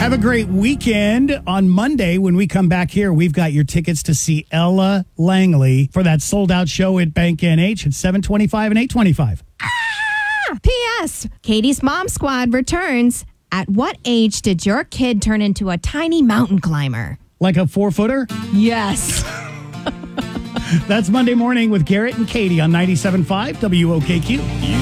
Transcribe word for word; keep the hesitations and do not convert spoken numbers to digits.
Have a great weekend. On Monday, when we come back here, we've got your tickets to see Ella Langley for that sold-out show at Bank N H at seven twenty-five and eight twenty-five. Ah! P S. Katie's Mom Squad returns. At what age did your kid turn into a tiny mountain climber? Like a four-footer? Yes. That's Monday morning with Garrett and Katie on ninety-seven point five W O K Q.